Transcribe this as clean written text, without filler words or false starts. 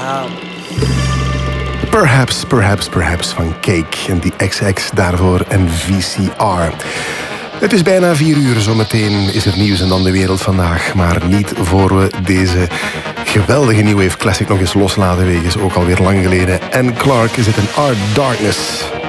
Perhaps van Cake en die XX daarvoor en VCR. Het is bijna 4 uur, zometeen is er nieuws en dan de wereld vandaag. Maar niet voor we deze geweldige New Wave Classic nog eens loslaten wegens ook alweer lang geleden. En Clark is het in Our Darkness.